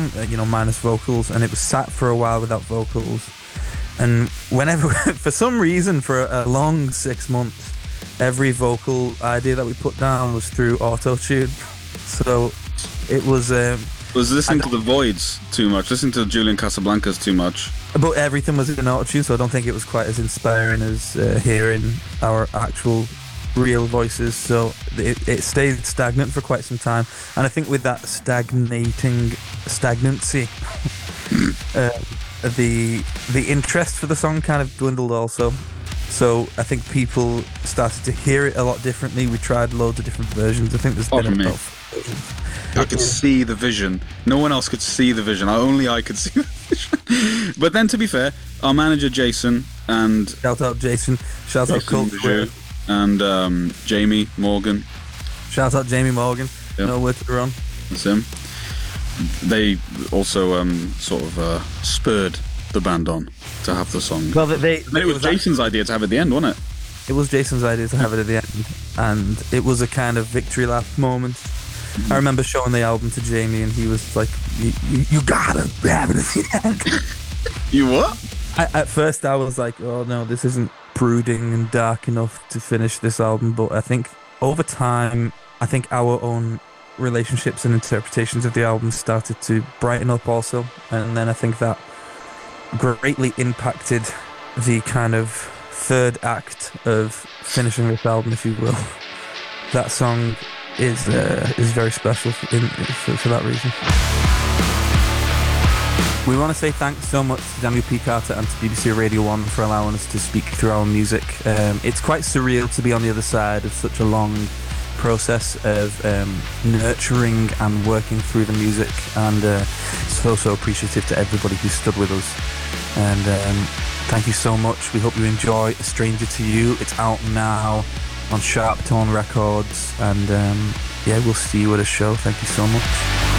album, minus vocals, and it was sat for a while without vocals. And whenever, for some reason, for a long 6 months, every vocal idea that we put down was through auto-tune. So it was... was listening to The Voids too much, listening to Julian Casablancas too much. But everything was in auto-tune, so I don't think it was quite as inspiring as hearing our actual real voices. So it stayed stagnant for quite some time. And I think with that stagnancy, the interest for the song kind of dwindled also. So I think people started to hear it a lot differently. We tried loads of different versions. I think there's been about 4 versions. I could see the vision. No one else could see the vision. Only I could see the vision. But then, to be fair, our manager Jason and shout out Jason, shout out Cult and Jamie Morgan. Shout out Jamie Morgan. Yep. No word to run. That's him. They also sort of spurred the band on to have the song. Well, it was Jason's idea to have it at the end, wasn't it? It was Jason's idea to have it at the end, and it was a kind of victory lap moment. I remember showing the album to Jamie, and he was like, "You gotta have it at the end." You what? At first, I was like, "Oh no, this isn't brooding and dark enough to finish this album." But I think over time, our own relationships and interpretations of the album started to brighten up also, and then I think that greatly impacted the kind of third act of finishing this album, if you will. That song is very special for that reason. We want to say thanks so much to Daniel P. Carter and to BBC Radio 1 for allowing us to speak through our music. It's quite surreal to be on the other side of such a long process of nurturing and working through the music, and so appreciative to everybody who stood with us. And thank you so much. We hope you enjoy A Stranger to You. It's out now on Sharp Tone Records, and we'll see you at a show. Thank you so much.